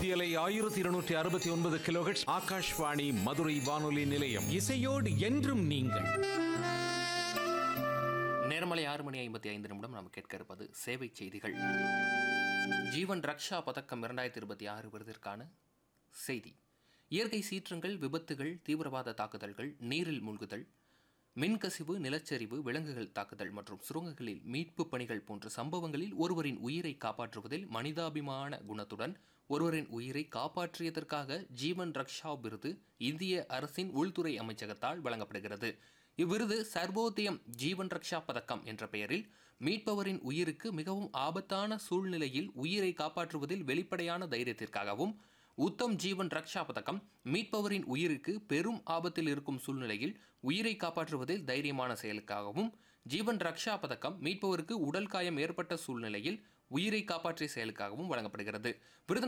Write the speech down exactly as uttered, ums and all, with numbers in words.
மத்தியலை ஆயிரத்தி இருநூற்றி அறுபத்தி ஒன்பது கிலோஹெர்ட்ஸ் ஆகாஷ்வாணி மதுரை வானொலி நிலையம். இசையோடு என்றும் நீங்கள். நேர்மலை ஆறு மணி ஐம்பத்தி ஐந்து நிமிடம் நாம் கேட்க இருப்பது சேவை செய்திகள். ஜீவன் ரக்ஷா பதக்கம் இரண்டாயிரத்தி இருபத்தி ஆறு விருதிற்கான செய்தி. இயற்கை சீற்றங்கள், விபத்துகள், தீவிரவாத தாக்குதல்கள், நீரில் மூழ்குதல், மின்கசிவு, நிலச்சரிவு, விலங்குகள் தாக்குதல் மற்றும் சுரங்கங்களில் மீட்பு பணிகள் போன்ற சம்பவங்களில் ஒருவரின் உயிரை காப்பாற்றுவதில் மனிதாபிமான குணத்துடன் ஒருவரின் உயிரை காப்பாற்றியதற்காக ஜீவன் ரக்ஷா விருது இந்திய அரசின் உள்துறை அமைச்சகத்தால் வழங்கப்படுகிறது. இவ்விருது சர்வோதயம் ஜீவன் ரக்ஷா பதக்கம் என்ற பெயரில் மீட்பவரின் உயிருக்கு மிகவும் ஆபத்தான சூழ்நிலையில் உயிரை காப்பாற்றுவதில் வெளிப்படையான தைரியத்திற்காகவும், உத்தம் ஜீவன் ரக்ஷா பதக்கம் மீட்பவரின் உயிருக்கு பெரும் ஆபத்தில் இருக்கும் சூழ்நிலையில் உயிரை காப்பாற்றுவதில் தைரியமான செயலுக்காகவும், ஜீவன் ரக்ஷா பதக்கம் மீட்பவருக்கு உடல் காயம் ஏற்பட்ட சூழ்நிலையில் உயிரை காப்பாற்றிய செயலுக்காகவும் வழங்கப்படுகிறது. விருது